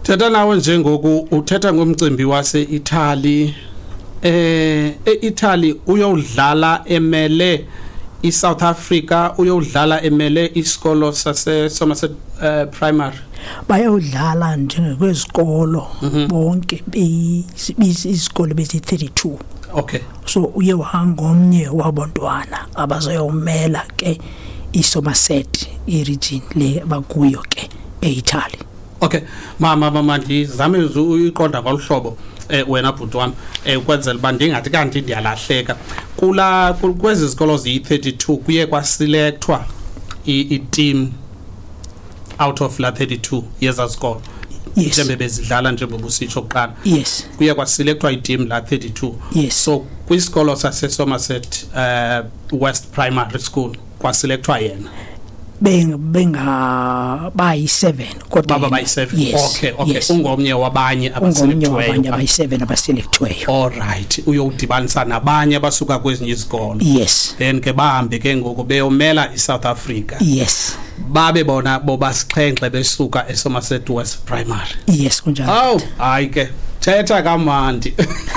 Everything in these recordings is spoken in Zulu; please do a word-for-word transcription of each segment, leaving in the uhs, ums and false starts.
Tata nawe njengoku uthetha ngomcimbi wase-Italy eh e-Italy uyodlala emele iSouth Africa uyodlala emele isikolo sase Somerset uh, Primary bayodlala njengekwezikolo bonke isikolo bezi thirty-two. Okay, so uye wangomnye wabantwana abazoyomela ke iSomerset iregion le bakuyo ke eItaly. Okay, mama mama ndizame uyiqonda ngolhlobo eh wena bhuti wami eh ukwenzela bandingathi kanti ndiyalahleka kula kwezi zikolo zi thirty-two kuye kwaselectwa i-team out of la thirty-two yeza zikolo. Yes. Njengoba bezidlala njengoba usitsho oqala. Yes. Kuye kwaselectwa i-team la thirty-two. Yes. So kwisikolo sase Somerset uh, West Primary School kwaselectwa yena. Benga benga bayi seven kodwa baba bayi seven. Yes. Okay, okay. Yes. Ungomnye wabanye abaselectweyo. Ungomnye bayi seven abaselectweyo. All right. Uyodibanisa nabanye abasuka kwezinye izikolo. Yes. Then ke bahambe ke ngoku beyomela iSouth Africa. Yes. Babe bona bobasixhenxe besuka eSomerset West Primary. Yes kunjalo. Aw, hayi ke. Thetha kamandi.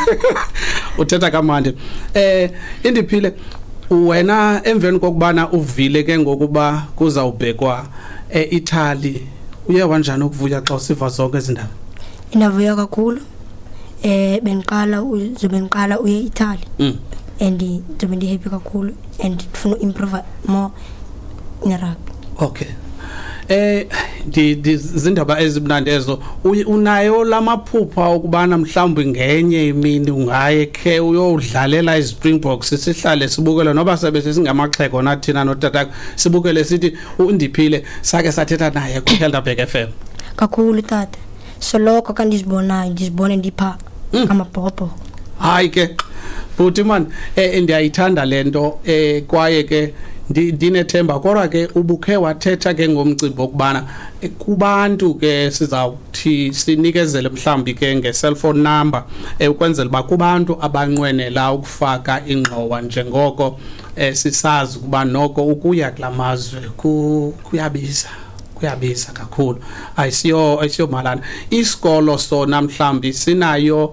Uthetha kamandi. Eh indiphile wena emveni kokubana uvile ke ngokuba kuzawubhekwa eItaly uye kanjani ukuvuya xa usiva zonke izindaba? Inavuya kakhulu. Eh beniqala uzobe niqala uye eItaly. Mm. And ngizobe ndi happy kakhulu and ndifuna improve more in rugby. Okay. Eh di izindaba ezimnandi ezo unayo lamaphupha ukubana mhlawumbe ngenye imini ungaye ke uyodlalela iSpringboks sihlale sibukele noba sebe singamaxheko nathina notata sibukele sithi undiphile sake sathetha naye ku Helderberg F M. Kakhulu tata. So lokho kanti sibona ngisibone ndipha amabhobho. Hayi ke buthi man eh ndiyayithanda lento eh kwaye ke ndinethemba kodwa ke ubukhe wathetha ke ngomcimbi okubana kubantu ke sizawuthi sinikezele mhlambi ke nge-cellphone number ukwenzela ba kubantu abanqwenela ukufaka ingxowa njengoko sisazi kuba noko ukuya kulamazwe kuyabiza kuyabiza kakhulu ayisiyo ayisiyo malana isikolo sona mhlambi sinayo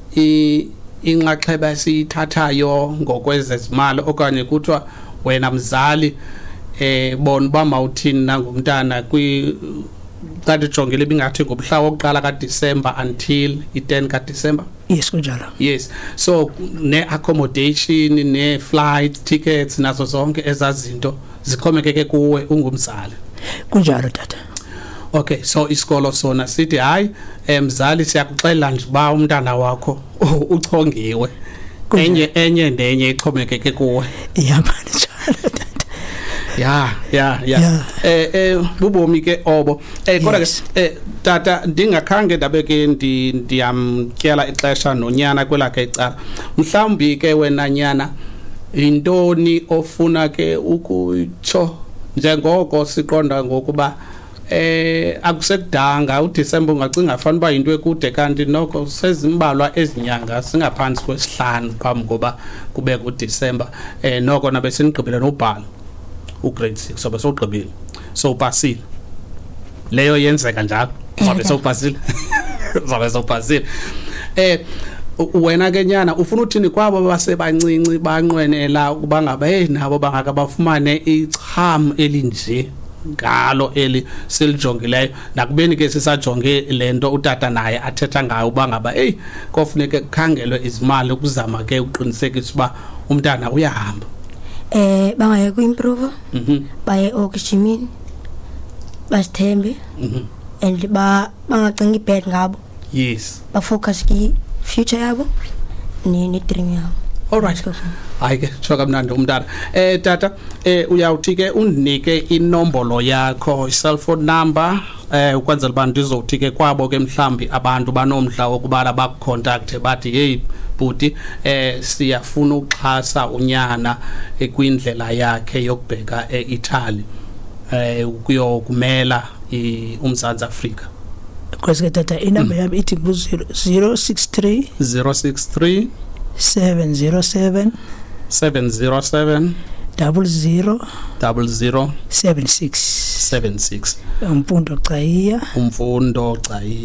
i inxaxheba esithathayo ngokwezezimali okanye kuthiwa wena mzali eh bona ba mawuthini nangumntana kwi kanti jongile bingathi ngomhla wokuqala kaDecember until i-ten kaDecember. Yes kunjalo. Yes, so ne accommodation ne flight tickets nazo zonke ezazinto zixhomekeke kuwe ungumzali kunjalo tata. Okay, so isikolo sona sithi hayi emzali siyakuxela nje ba umntana wakho uchongiwe enye enye nenye ixhomekeke kuwe. Yabona ya ya ya eh eh bubomi ke obo eh kodwa ke eh tata ndingakhange ndabeke ndiyamtyela ixesha nonyana kwelakhe icala mhlawumbi ke wena nyana intoni ofuna ke ukutsho njengoko siqonda ngokuba eh akusekudanga uDecember ungacinga afana ba into ekude kanti noko sezimbalwa ezinyanga singaphansi kwesihlanu phambi ngoba kube kuDecember eh noko nabe sinigqibela nobhalo ugrade six sobe sogqibile so upasile leyo yenzeka njalo sobe sopasile sobe sopasile eh wena ke nyana ufuna uthini kwabo basebancinci banqwenela ukuba ngaba hey nabo bangaka bafumane icham elinje ngalo eli selijongileyo nakubeni ke sisajonge lento utata naye athetha ngayo uba ngaba hey kofuneke kukhangelwe izimali ukuzama ke uqinisekisa uba umntana uyahamba eh bangaye ku-improve mhm baye okishimini basithembe mhm and ba bangacinga ibad ngabo. Yes, ba focus ki future yabo ni ni dream yabo. All right. Hayi ke choka mnandi umntana. Eh tata eh uyawuthi ke undinike inombolo yakho cellphone number eh ukwenzela uba ndizothi ke kwabo ke mhlambi abantu banomdla wokubala bakucontact bathi hey bhuti eh siyafuna ukuxhasa unyana ekwindlela yakhe yokubheka eItaly eh kuyokumela uMzantsi Afrika. Kwese tata inamba yami ithi zero six three zero six three seven zero seven seven zero seven double zero double zero seven six seven six umfundo Xayiya umfundo Xayiya